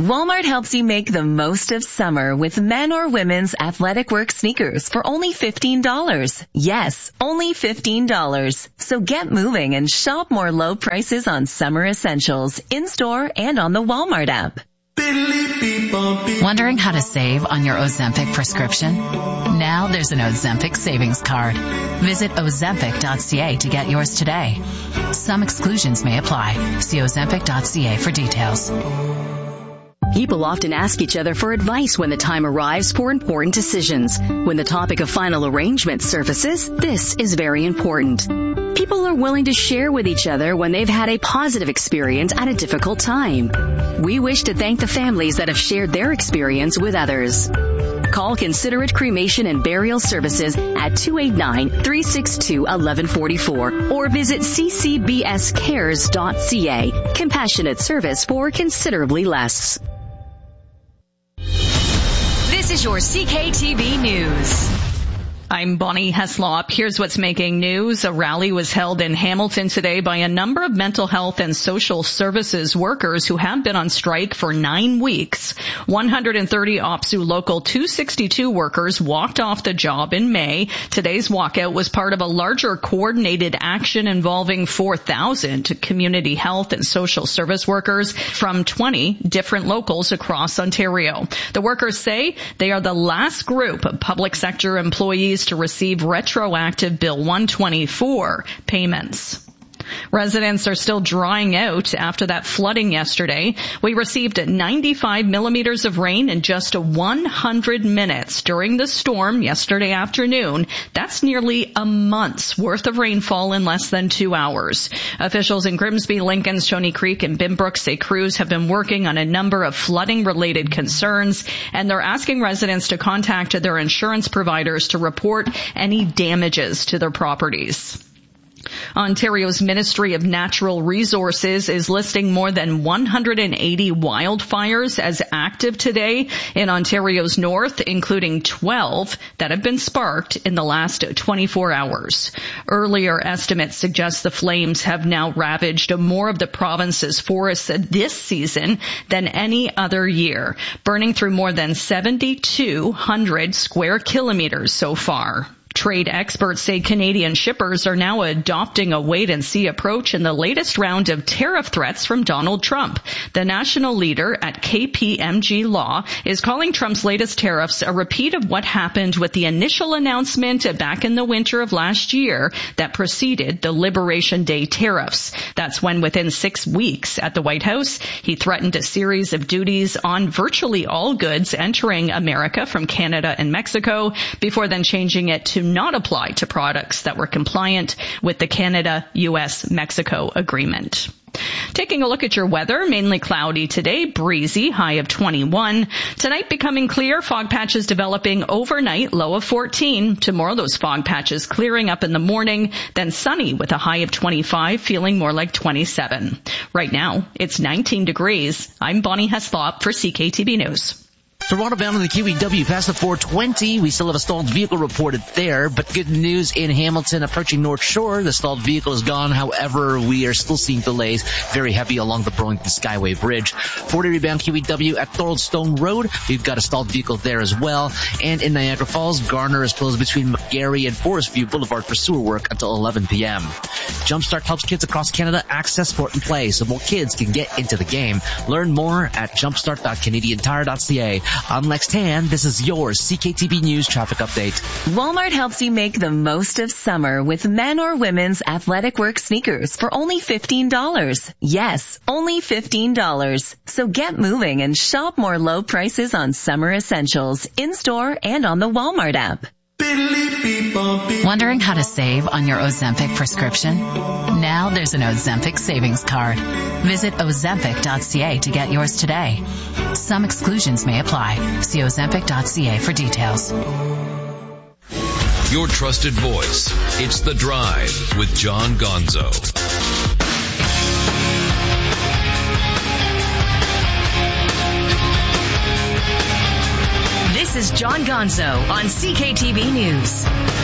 Walmart helps you make the most of summer with men or women's athletic work sneakers for only $15. Yes, only $15. So get moving and shop more low prices on summer essentials in-store and on the Walmart app. Wondering how to save on your Ozempic prescription? Now there's an Ozempic savings card. Visit Ozempic.ca to get yours today. Some exclusions may apply. See Ozempic.ca for details. People often ask each other for advice when the time arrives for important decisions. When the topic of final arrangement surfaces, this is very important. People are willing to share with each other when they've had a positive experience at a difficult time. We wish to thank the families that have shared their experience with others. Call Considerate Cremation and Burial Services at 289-362-1144 or visit ccbscares.ca. Compassionate service for considerably less. This is your CKTB News. I'm Bonnie Heslop. Here's what's making news. A rally was held in Hamilton today by a number of mental health and social services workers who have been on strike for 9 weeks. 130 OPSU Local 262 workers walked off the job in May. Today's walkout was part of a larger coordinated action involving 4,000 community health and social service workers from 20 different locals across Ontario. The workers say they are the last group of public sector employees to receive retroactive Bill 124 payments. Residents are still drying out after that flooding yesterday. We received 95 millimeters of rain in just 100 minutes during the storm yesterday afternoon. That's nearly a month's worth of rainfall in less than 2 hours. Officials in Grimsby, Lincoln, Stony Creek, and Binbrook say crews have been working on a number of flooding-related concerns, and they're asking residents to contact their insurance providers to report any damages to their properties. Ontario's Ministry of Natural Resources is listing more than 180 wildfires as active today in Ontario's north, including 12 that have been sparked in the last 24 hours. Earlier estimates suggest the flames have now ravaged more of the province's forests this season than any other year, burning through more than 7,200 square kilometers so far. Trade experts say Canadian shippers are now adopting a wait-and-see approach in the latest round of tariff threats from Donald Trump. The national leader at KPMG Law is calling Trump's latest tariffs a repeat of what happened with the initial announcement back in the winter of last year that preceded the Liberation Day tariffs. That's when, within 6 weeks at the White House, he threatened a series of duties on virtually all goods entering America from Canada and Mexico, before then changing it to not apply to products that were compliant with the Canada-US-Mexico agreement. Taking a look at your weather, mainly cloudy today, breezy, high of 21. Tonight becoming clear, fog patches developing overnight, low of 14. Tomorrow those fog patches clearing up in the morning, then sunny with a high of 25, feeling more like 27. Right now, it's 19 degrees. I'm Bonnie Heslop for CKTB News. Toronto bound on the QEW past the 420. We still have a stalled vehicle reported there, but good news in Hamilton approaching North Shore. The stalled vehicle is gone. However, we are still seeing delays very heavy along the Burlington Skyway Bridge. 40 bound QEW at Thoroldstone Road. We've got a stalled vehicle there as well. And in Niagara Falls, Garner is closed between McGarry and Forest View Boulevard for sewer work until 11 p.m. Jumpstart helps kids across Canada access sport and play so more kids can get into the game. Learn more at jumpstart.canadiantire.ca. I'm Lex Tan. This is your CKTB News traffic update. Walmart helps you make the most of summer with men or women's athletic work sneakers for only $15. Yes, only $15. So get moving and shop more low prices on summer essentials in-store and on the Walmart app. Wondering how to save on your Ozempic prescription? Now there's an Ozempic savings card. Visit Ozempic.ca to get yours today. Some exclusions may apply. See Ozempic.ca for details. Your trusted voice. It's The Drive with John Gonzo. This is John Gonzo on CKTB News.